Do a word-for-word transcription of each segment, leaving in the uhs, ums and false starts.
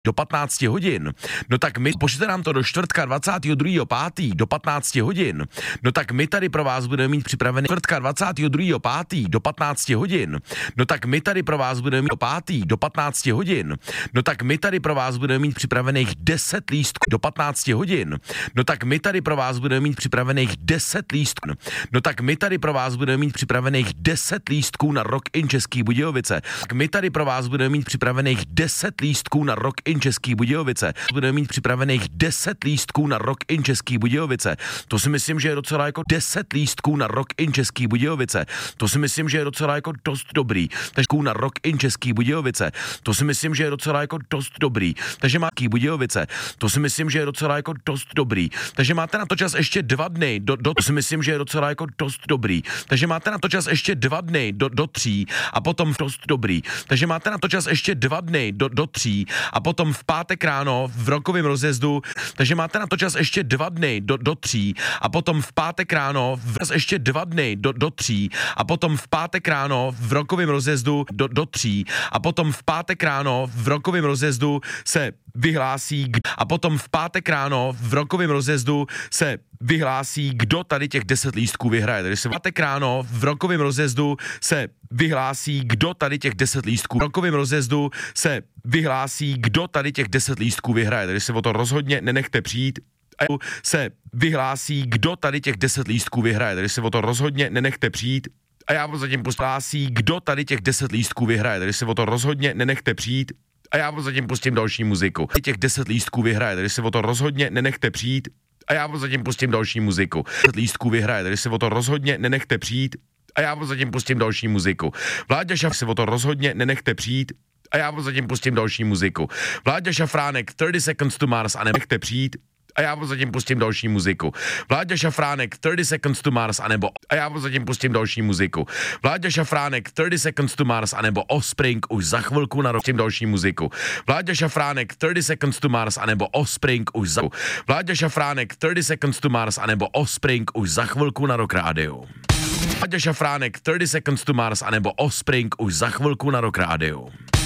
do patnácti hodin, no tak my, pošlete nám to do čtvrtka dvacátého druhého pátého do patnácti hodin, no tak my tady pro vás budeme mít připravený čtvrtka dvacátého druhého pátého do patnácti hodin, no tak my tady pro vás budeme mít pátý do patnácti hodin, no tak my tady pro vás budeme mít připravených deset lístků do patnácti hodin, no tak my tady pro vás budeme mít připravených deset lístků, no tak my tady pro vás budeme mít připravených deset lístků na Rock in Český Budějovice, tak my tady pro vás budeme mít připravených deset lístků na Rock in Český Budějovice, budeme mít připravených deset lístků na Rock in Český Budějovice, to si myslím, že je docela jako deset lístků na Rock in Český Budějovice, to si myslím, že je docela jako dost dobrý, takže na Rock in Český Budějovice, to si myslím, že je docela jako dost dobrý, takže máte Budějovice, to si myslím, že je docela jako dost dobrý, takže máte na to čas ještě dva dny, do, do, to si myslím, že je docela jako dost dobrý, takže máte na to čas ještě dva dny do, do tří a potom dost dobrý, takže máte na to čas ještě dva dny do, do tří a potom v pátek ráno v rokovém rozjezdu, takže máte na to čas ještě dva dny do, do tří a potom v pátek ráno v, ještě dva dny do, do tří a potom v pátek ráno v rokovém rozjezdu do, do tří a potom v pátek ráno v rokovém rozjezdu se vyhlásí a potom v pátek ráno v rokovém rozjezdu se vyhlásí, kdo tady těch deset lístků vyhraje. Takže se v pátek ráno v rokovém rozjezdu se vyhlásí, kdo tady těch deset lístků. V rokovém rozjezdu se vyhlásí, kdo tady těch deset lístků vyhraje. Takže se o to rozhodně nenechte přijít. A se vyhlásí, kdo tady těch deset lístků vyhraje. Takže se o to rozhodně nenechte přijít. A já vám zatím pustím, kdo tady těch deset lístků vyhraje. Takže se o to rozhodně nenechte přijít. A já vám zatím pustím další muziku. Těch deset lístků vyhraje, takže se o to rozhodně nenechte přijít. A já vám zatím pustím další muziku. deset lístků vyhraje, takže se o to rozhodně nenechte přijít. A já vám zatím pustím další muziku. Vláďa Šaf se o to rozhodně nenechte přijít. A já vám zatím pustím další muziku. Vláďa Šafránek třicet Seconds to Mars a nenechte přijít. A já vám zatím pustím další muziku. Vláďa Šafránek třicet Seconds to Mars anebo a já vám zatím pustím další muziku. Vláďa Šafránek třicet Seconds to Mars anebo Offspring už za chvilku na pustím další muziku. Vláďa Šafránek třicet Seconds to Mars anebo Offspring už za Vláďa Šafránek třicet Seconds to Mars anebo Offspring už za chvilku na Rock Radio. Vláďa Šafránek třicet Seconds to Mars anebo Offspring už za chvilku na Rock Radio.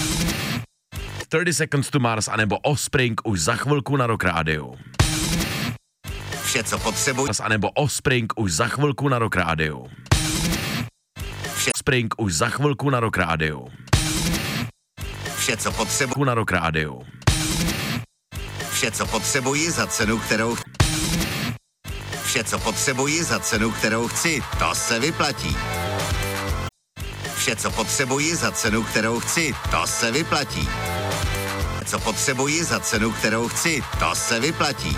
třicet Seconds to Mars anebo Offspring už za chvilku na Rock Radio. Vše, co potřebuji, a nebo Offspring už za chvilku na Rock Radio. Vše Offspring už za chvilku na Rock Radio. Vše, co potřebuji na Rock Radio. Vše, co potřebuji za cenu, kterou Vše, co potřebuji za cenu, kterou chci, to se vyplatí. Vše, co potřebuji za cenu, kterou chci, to se vyplatí. Co potřebuji za cenu, kterou chci, to se vyplatí.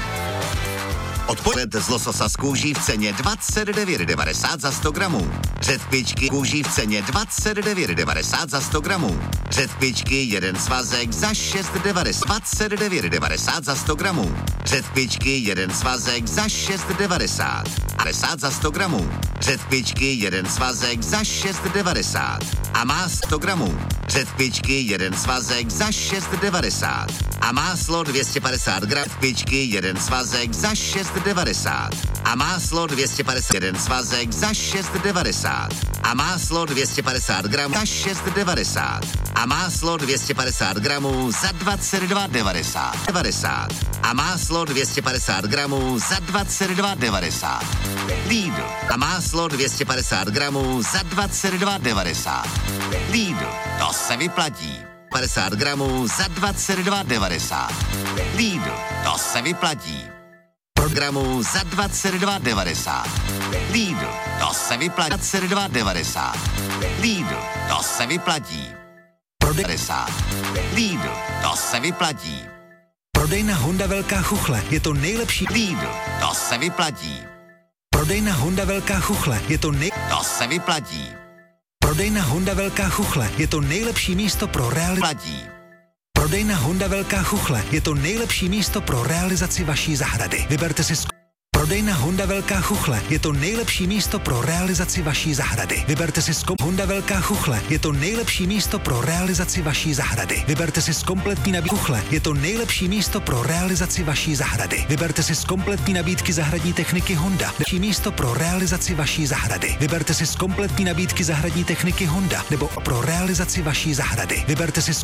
Odpověd z lososa z kůží v ceně dvacet devět devadesát za sto gramů. Řetpičky kůží v ceně dvacet devět devadesát za sto gramů. Řetpičky jeden svazek za šest devadesát. dvacet devět devadesát za sto gramů. Řetpičky jeden svazek za šest devadesát. padesát za sto gramů. Řetpičky jeden svazek za šest devadesát. A má sto gramů. Řetpičky jeden svazek za šest devadesát. A máslo dvě stě padesát gramů. Řetpičky jeden svazek za šest devadesát. A máslo dvě stě padesát. Jeden svazek za šest devadesát. A máslo dvě stě padesát gramů za šest devadesát. A máslo dvě stě padesát gramů za dvacet dva devadesát. devadesát. A máslo dvě stě padesát gramů za dvacet dva devadesát. Lidl. A máslo dvě stě padesát gramů za dvacet dva devadesát. Lidl. To se vyplatí. padesát gramů za dvacet dva devadesát. Lidl. To se vyplatí. Gramů za dvacet dva devadesát. Lidl. To se vyplatí. dvacet dva devadesát. Lidl. To se vyplatí. devadesát. Lidl. To se vyplatí. Prodejna Honda Velká Chuchle. Je to nejlepší. Lidl. To se vyplatí. Prodejna Honda Velká Chuchle. Je to nej... To se vyplatí. Prodejna Honda Velká Chuchle. Je to nejlepší místo pro realizaci. Prodejna Honda Velká Chuchle. Je to nejlepší místo pro realizaci vaší zahrady. Vyberte si sk- Prodejna Honda Velká Chuchle. Je to nejlepší místo pro realizaci vaší zahrady. Vyberte si skom Honda Velká Chuchle. Je to nejlepší místo pro realizaci vaší zahrady. Vyberte si z kompletní nabídky Chuchle. Je to nejlepší místo pro realizaci vaší zahrady. Vyberte si z kompletní nabídky zahradní techniky Honda. Nejlepší místo pro realizaci vaší zahrady. Vyberte si z kompletní nabídky zahradní techniky Honda nebo pro realizaci vaší zahrady. Vyberte si z